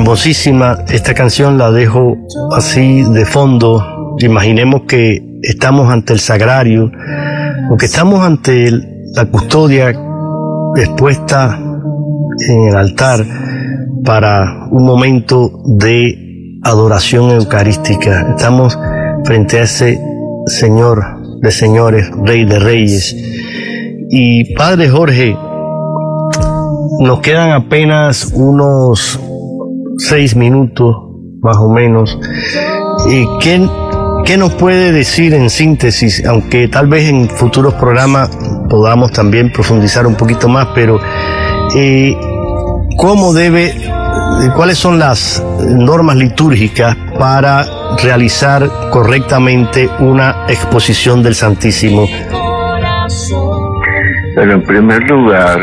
hermosísima. Esta canción la dejo así de fondo. Imaginemos que estamos ante el sagrario o que estamos ante la custodia expuesta en el altar para un momento de adoración eucarística. Estamos frente a ese Señor de señores, Rey de reyes. Y Padre Jorge, nos quedan apenas unos 6 minutos, más o menos. ¿Qué nos puede decir en síntesis? Aunque tal vez en futuros programas podamos también profundizar un poquito más, pero ¿cuáles son las normas litúrgicas para realizar correctamente una exposición del Santísimo? Bueno, en primer lugar,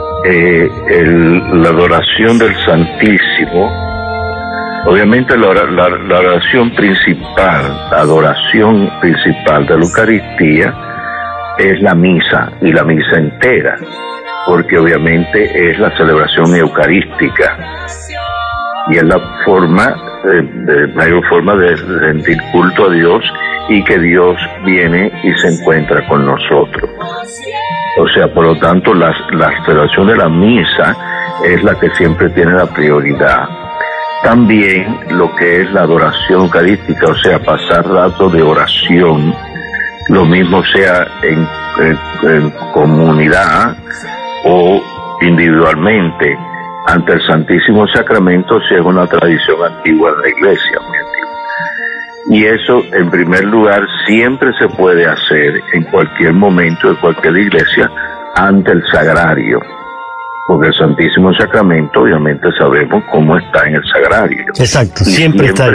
la adoración del Santísimo, obviamente la adoración principal de la Eucaristía es la misa, y la misa entera, porque obviamente es la celebración eucarística y es la mayor forma de rendir culto a Dios y que Dios viene y se encuentra con nosotros. O sea, por lo tanto, la celebración de la misa es la que siempre tiene la prioridad. También lo que es la adoración eucarística, o sea, pasar rato de oración, lo mismo sea en comunidad o individualmente ante el Santísimo Sacramento, si es una tradición antigua de la Iglesia, muy antigua. Y eso, en primer lugar, siempre se puede hacer en cualquier momento de cualquier iglesia ante el sagrario, porque el Santísimo Sacramento, obviamente, sabemos cómo está en el sagrario. Exacto, siempre está.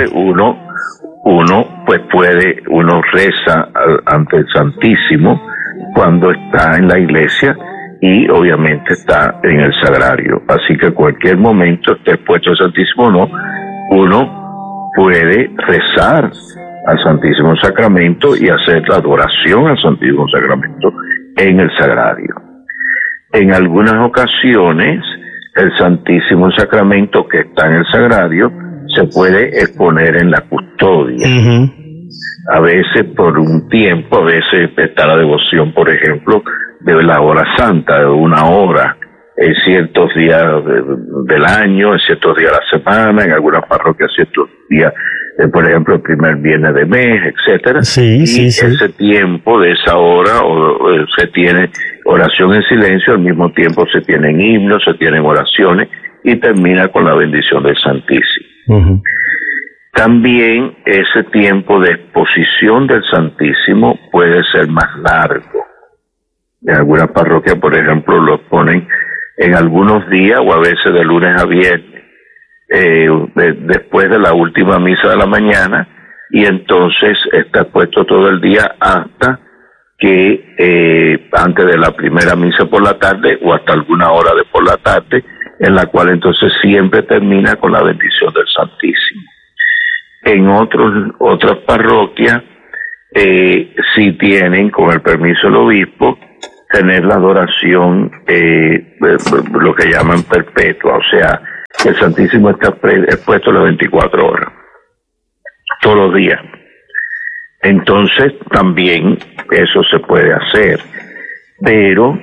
Uno reza ante el Santísimo cuando está en la iglesia y obviamente está en el sagrario. Así que cualquier momento esté expuesto al Santísimo o no, uno puede rezar al Santísimo Sacramento y hacer la adoración al Santísimo Sacramento en el sagrario. En algunas ocasiones, el Santísimo Sacramento que está en el sagrario se puede exponer en la custodia. Uh-huh. A veces por un tiempo, a veces está la devoción, por ejemplo, de la hora santa, de 1 hora, en ciertos días del año, en ciertos días de la semana, en algunas parroquias ciertos días, por ejemplo, el primer viernes de mes, etcétera. Sí. Ese tiempo de esa hora se tiene oración en silencio, al mismo tiempo se tienen himnos, se tienen oraciones y termina con la bendición del Santísimo. Uh-huh. También ese tiempo de exposición del Santísimo puede ser más largo. En algunas parroquias, por ejemplo, lo ponen en algunos días o a veces de lunes a viernes, después de la última misa de la mañana, y entonces está puesto todo el día hasta que antes de la primera misa por la tarde o hasta alguna hora de por la tarde, en la cual entonces siempre termina con la bendición del Santísimo. En otras parroquias sí tienen, con el permiso del obispo, tener la adoración, lo que llaman perpetua, o sea, el Santísimo está expuesto las 24 horas, todos los días. Entonces, también eso se puede hacer, pero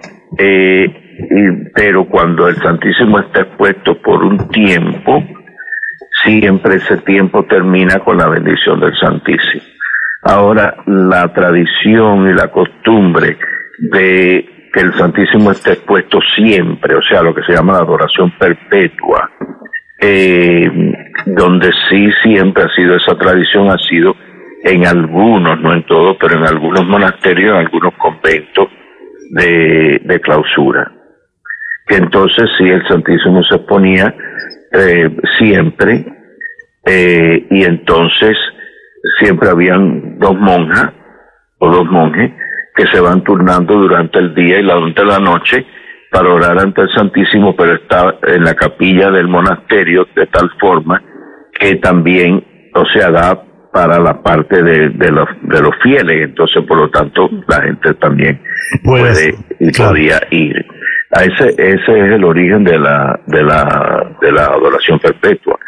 cuando el Santísimo está expuesto por un tiempo, siempre ese tiempo termina con la bendición del Santísimo. Ahora, la tradición y la costumbre de que el Santísimo esté expuesto siempre, o sea, lo que se llama la adoración perpetua, donde sí siempre ha sido esa tradición, ha sido en algunos, no en todos, pero en algunos monasterios, en algunos conventos de clausura, que entonces sí el Santísimo se exponía siempre, y entonces siempre habían 2 monjas o 2 monjes que se van turnando durante el día y durante la noche para orar ante el Santísimo, pero está en la capilla del monasterio de tal forma que también, o sea, da para la parte de los fieles, entonces por lo tanto la gente también puede y podía ir. Ese es el origen de la adoración perpetua.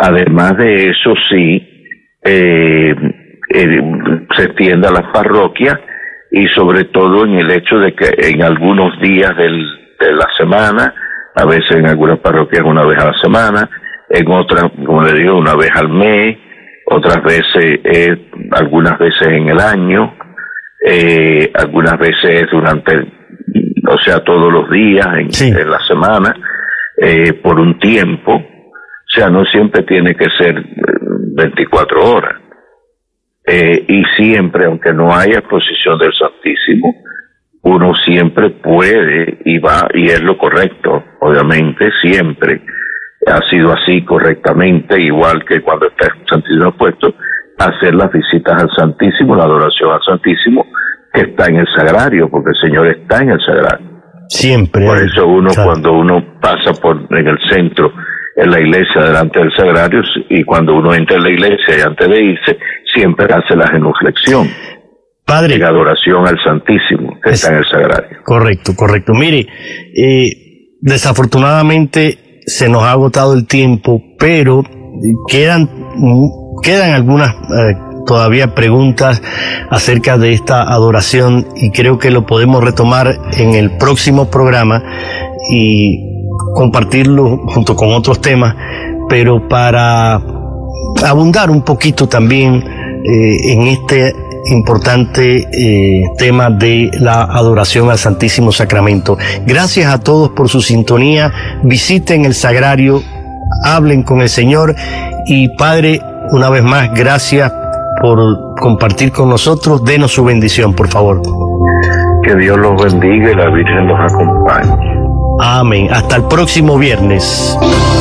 Además de eso, sí, se extiende a las parroquias, y sobre todo en el hecho de que en algunos días de la semana, a veces en algunas parroquias una vez a la semana, en otras, como le digo, una vez al mes, otras veces, algunas veces en el año, algunas veces todos los días en la semana, por un tiempo. O sea, no siempre tiene que ser 24 horas. Y siempre, aunque no haya exposición del Santísimo, uno siempre puede y va, y es lo correcto, obviamente, siempre ha sido así correctamente, igual que cuando está el Santísimo puesto, hacer las visitas al Santísimo, la adoración al Santísimo, que está en el sagrario, porque el Señor está en el sagrario. Siempre. Por eso cuando uno pasa en el centro, en la iglesia, delante del sagrario, y cuando uno entra en la iglesia y antes de irse, siempre hace la genuflexión. Padre. En adoración al Santísimo, que está en el sagrario. Correcto. Mire, desafortunadamente se nos ha agotado el tiempo, pero quedan algunas todavía preguntas acerca de esta adoración, y creo que lo podemos retomar en el próximo programa y compartirlo junto con otros temas, pero para abundar un poquito también en este importante tema de la adoración al Santísimo Sacramento. Gracias a todos por su sintonía. Visiten el sagrario, hablen con el Señor, y Padre, una vez más, gracias por compartir con nosotros. Denos su bendición, por favor. Que Dios los bendiga y la Virgen los acompañe. Amén. Hasta el próximo viernes.